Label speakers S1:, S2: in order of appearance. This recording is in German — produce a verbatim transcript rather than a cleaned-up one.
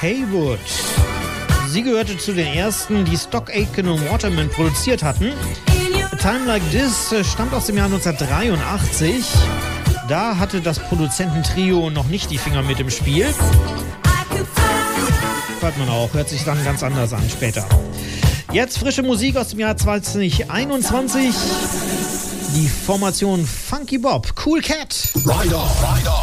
S1: Haywood. Sie gehörte zu den ersten, die Stock Aitken und Waterman produziert hatten. A Time Like This stammt aus dem Jahr neunzehnhundertdreiundachtzig. Da hatte das Produzententrio noch nicht die Finger mit im Spiel. Hört man auch, hört sich dann ganz anders an später. Jetzt frische Musik aus dem Jahr zwanzig einundzwanzig. Die Formation Funky Bob, Cool Cat.
S2: Rider, Rider.